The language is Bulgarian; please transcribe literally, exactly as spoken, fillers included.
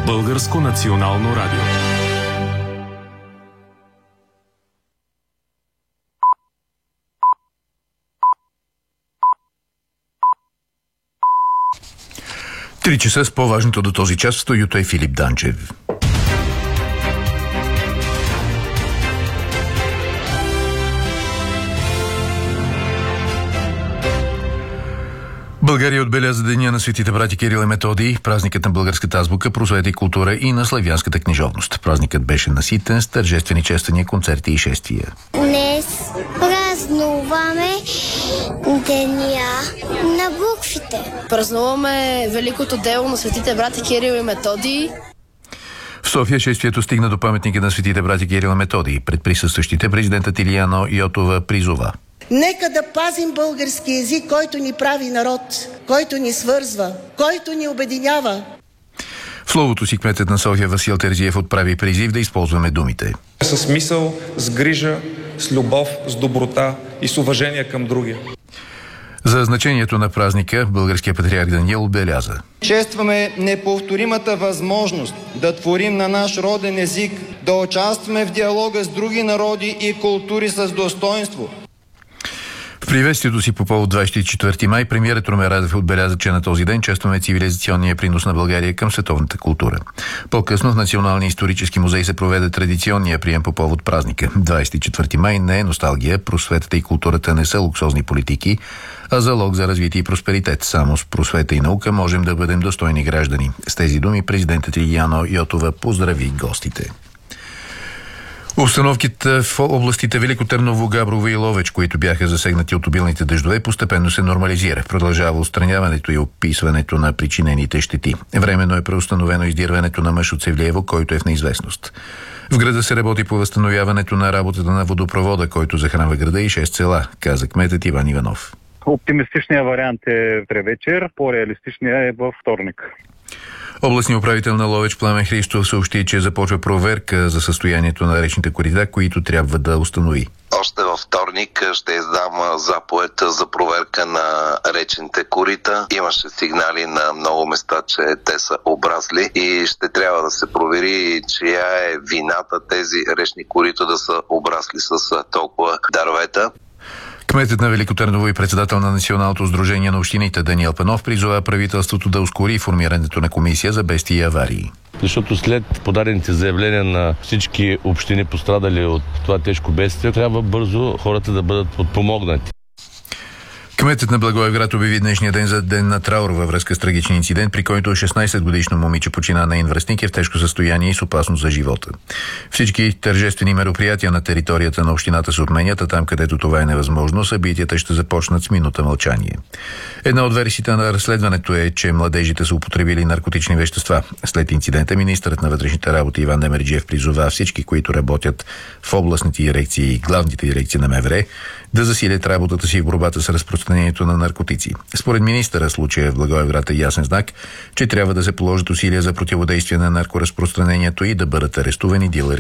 Българско национално радио. Три часа с по-важното до този час в студиото е Филип Данчев. България отбеляза Деня на светите братя Кирил и Методий, празникът на българската азбука, просвета и култура и на славянската книжовност. Празникът беше наситен с тържествени чествания, концерти и шествия. Днес празнуваме Деня на буквите. Празнуваме великото дело на светите братя Кирил и Методий. В София шествието стигна до паметника на светите братя Кирил и Методий. Пред присъстващите президентът Илияна Йотова призова: нека да пазим български език, който ни прави народ, който ни свързва, който ни обединява. В словото си кметът на София Васил Терзиев отправи призив да използваме думите с мисъл, с грижа, с любов, с доброта и с уважение към другия. За значението на празника българският патриарх Даниел отбеляза: честваме неповторимата възможност да творим на наш роден език, да участваме в диалога с други народи и култури с достоинство. В приветствието си по повод двадесет и четвърти май премиерът Румен Радев отбеляза, че на този ден честваме цивилизационния принос на България към световната култура. По-късно в Националния исторически музей се проведе традиционния прием по повод празника. двадесет и четвърти май не е носталгия, просветата и културата не са луксозни политики, а залог за развитие и просперитет. Само с просвета и наука можем да бъдем достойни граждани. С тези думи президентът Илияна Йотова поздрави гостите. Обстановките в областите Велико Търново, Габрово и Ловеч, които бяха засегнати от обилните дъждове, постепенно се нормализира. Продължава отстраняването и описването на причинените щети. Временно е преустановено издирването на мъж от Севлиево, който е в неизвестност. В града се работи по възстановяването на работата на водопровода, който захранва града и шест села, каза кметът Иван Иванов. Оптимистичният вариант е утре вечер, по-реалистичният е във вторник. Областният управител на Ловеч Пламен Христов съобщи, че започва проверка за състоянието на речните корита, които трябва да установи. Още във вторник ще издам заповед за проверка на речните корита. Имаше сигнали на много места, че те са обрасли и ще трябва да се провери чия е вината тези речни корита да са обрасли с толкова дървета. Кметът на Велико Търново и председател на Националното сдружение на общините Даниел Панов призова правителството да ускори формирането на комисия за бедствия и аварии. Защото след подадените заявления на всички общини, пострадали от това тежко бедствие, трябва бързо хората да бъдат подпомогнати. Кметът на Благоевград обяви днешния ден за ден на траур във връзка с трагичен инцидент, при който шестнадесетгодишно момиче почина. Нейн връстник е в тежко състояние и с опасност за живота. Всички тържествени мероприятия на територията на общината се отменят, а там, където това е невъзможно, събитията ще започнат с минута мълчание. Една от версиите на разследването е, че младежите са употребили наркотични вещества. След инцидента министърът на вътрешните работи Иван Демерджиев призова всички, които работят в областните дирекции и главните дирекции на МВР, да засилят работата си в борбата с разпространението на наркотици. Според министъра, случая в Благоевград е ясен знак, че трябва да се положат усилия за противодействие на наркоразпространението и да бъдат арестувани дилъри